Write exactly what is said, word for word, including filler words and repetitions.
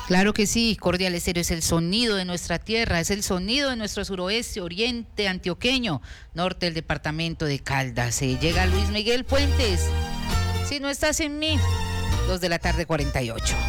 Claro que sí, Cordial Estéreo es el sonido de nuestra tierra, es el sonido de nuestro suroeste, oriente antioqueño, norte del departamento de Caldas. Eh, llega Luis Miguel Fuentes, si no estás en mí, dos de la tarde cuarenta y ocho.